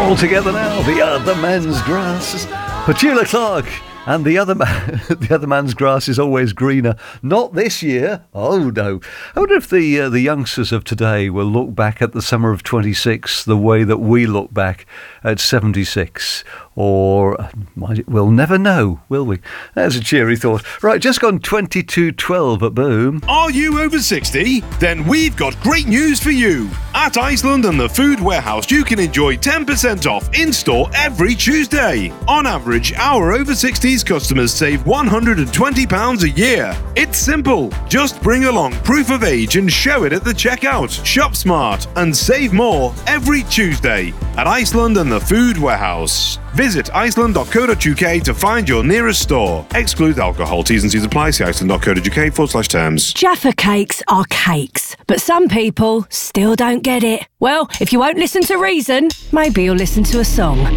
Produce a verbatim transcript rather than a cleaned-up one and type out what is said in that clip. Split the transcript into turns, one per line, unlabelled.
all together now. The Other Man's Grass. Petula Clark. And the other man, the other man's grass is always greener. Not this year. Oh no! I wonder if the uh, the youngsters of today will look back at the summer of twenty-six the way that we look back at seventy-six, or might, we'll never know, will we? That's a cheery thought. Right, just gone twenty-two twelve at Boom.
Are you over sixty? Then we've got great news for you. At Iceland and the Food Warehouse, you can enjoy ten percent off in-store every Tuesday. On average, our over sixties customers save one hundred twenty pounds a year. It's simple. Just bring along proof of age and show it at the checkout. Shop smart and save more every Tuesday at Iceland and the Food Warehouse. Visit iceland dot co dot uk to find your nearest store. Exclude alcohol. T's and C's apply. See iceland dot co dot uk forward slash terms.
Jaffa cakes are cakes, but some people still don't get it. Well, if you won't listen to reason, maybe you'll listen to a song.